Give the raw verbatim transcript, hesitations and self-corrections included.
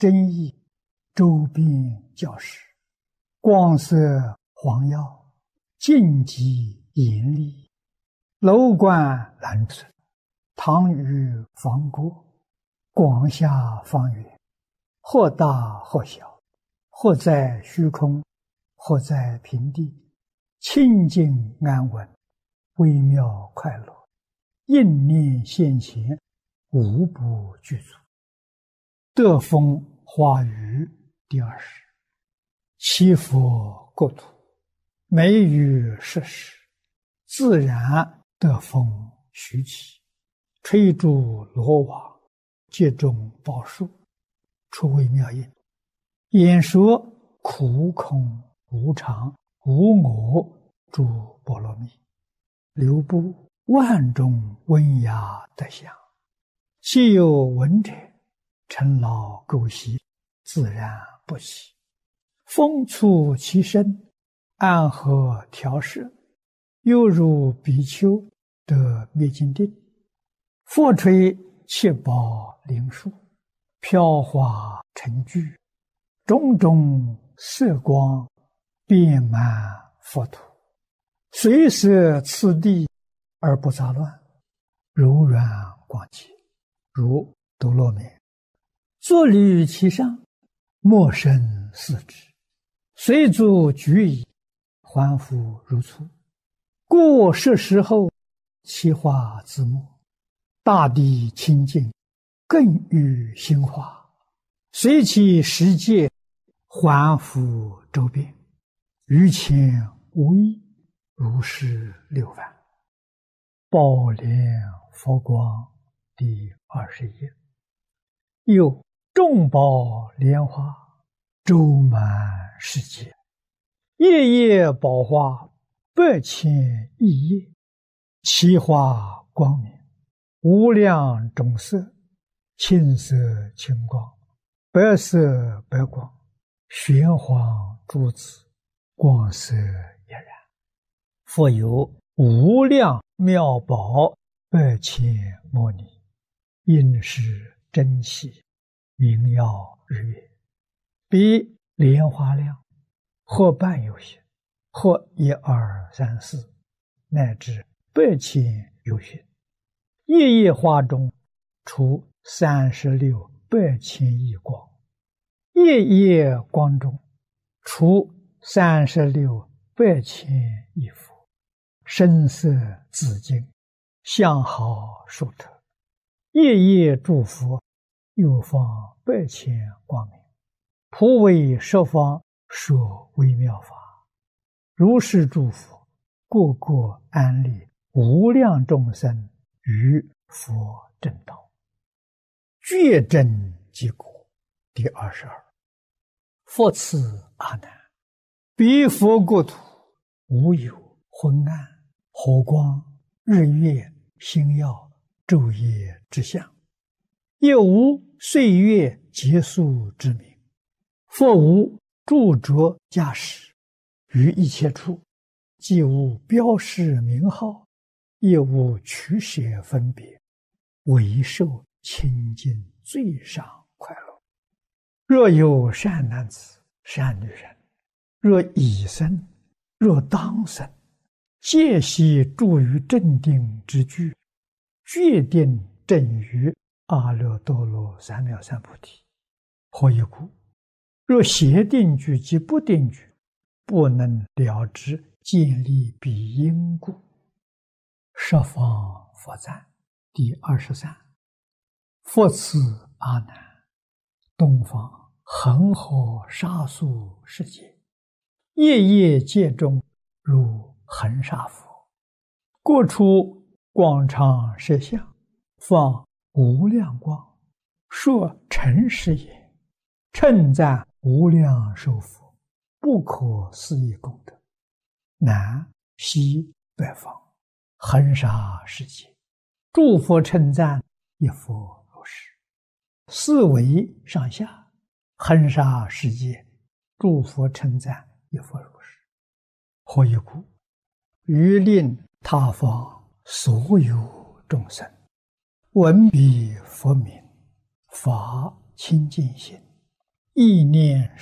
真义，周边教室，光色黄耀，净极严厉，楼观蓝色，堂宇方过，广厦方圆，或大或小，或在虚空，或在平地，清净安稳，微妙快乐，应念现前，无不具足。德风花语第二十，七佛国土，美语设施，自然德风徐起，吹竹罗网，接种宝树，出微妙音，演说苦空无常无我诸波罗蜜，流布万种温雅德相，既有闻者，尘劳垢习，自然不起。风促其身，安和调摄，犹如比丘得灭尽定。佛吹七宝灵树，飘华成聚，种种色光遍满佛土，随摄次第而不杂乱，柔软广洁，如多罗面。坐立其上，莫生四肢，随足举矣，还复如初。过设时后，其化自没，大地清净，更欲兴化，随其时界，还复周遍，于前无异，如是六番。宝莲佛光第二十页。又众宝莲花，周满世界，夜夜宝花，百千亿叶，其花光明，无量种色，青色青光，白色白光，玄黄珠子，光色俨然。复有无量妙宝，百千摩尼，应是珍稀，明耀日月，比莲花量，或半有限，或一二三四，乃至百千有限。夜夜花中，出三十六百千亿光；夜夜光中，出三十六百千亿佛。声色自净，相好殊特。夜夜诸佛，又放百千光明，普为十方说微妙法。如是诸佛，个个安立无量众生于佛正道，觉真即果。第二十二。佛赐阿难，彼佛国土，无有昏暗、火光、日月、星耀、昼夜之相，也无岁月结束之名。佛无著着驾驶，于一切处，既无标示名号，也无取舍分别，唯受清净最上快乐。若有善男子、善女人，若已生，若当生，皆悉住于正定之具，决定正于阿耨多罗三藐三菩提。何以故？若邪定具及不定具，不能了知建立彼因故。十方佛赞第二十三。佛赐阿难，东方恒河沙数世界，夜夜界中如恒沙佛，过出广长舌相，放无量光，说诚实也，称赞无量寿佛，不可思议功德。南西北方恒沙世界，诸佛称赞，一佛如是。四维上下恒沙世界，诸佛称赞，一佛如是。何以故？于令他方所有众生闻彼佛名，发清净心， 意念